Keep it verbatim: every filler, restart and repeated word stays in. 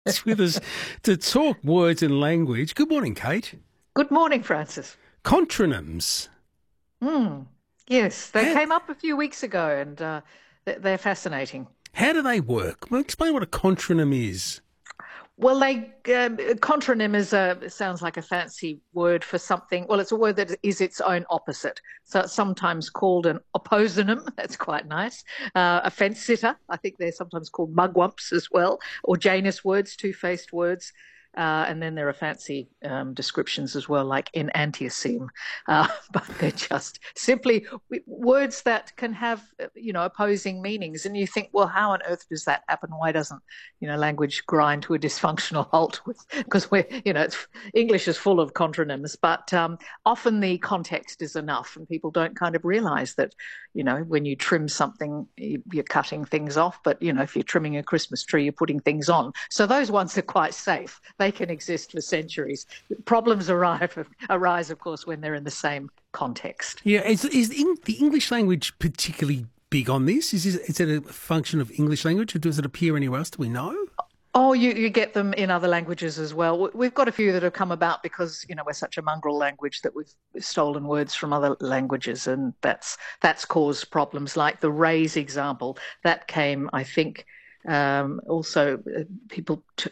It's with us to talk words and language. Good morning, Kate. Good morning, Francis. Contronyms. Hmm. Yes, they How, came up a few weeks ago, and uh, they- they're fascinating. how do they work? Well, explain what a contronym is. Well, they um, contronym is a sounds like a fancy word for something. Well, it's a word that is its own opposite. So it's sometimes called an opposynonym. That's quite nice. Uh, a fence sitter. I think they're sometimes called mugwumps as well, or Janus words, two-faced words. Uh, and then there are fancy um, descriptions as well, like enantioseme, uh, but they're just simply w- words that can have, uh, you know, opposing meanings. And you think, well, how on earth does that happen? Why doesn't, you know, language grind to a dysfunctional halt? Because we're, you know, it's, English is full of contronyms, but um, often the context is enough, and people don't kind of realise that, you know, when you trim something, you- you're cutting things off, but you know, if you're trimming a Christmas tree, you're putting things on. So those ones are quite safe. They can exist for centuries. Problems arrive, arise, of course, when they're in the same context. Yeah, is, is the the English language particularly big on this? Is, is, is it a function of English language, or does it appear anywhere else? Do we know? Oh, you, you get them in other languages as well. We- We've got a few that have come about because, you know, we're such a mongrel language that we've stolen words from other languages, and that's that's caused problems. Like the raise example, that came, I think, um, also uh, people t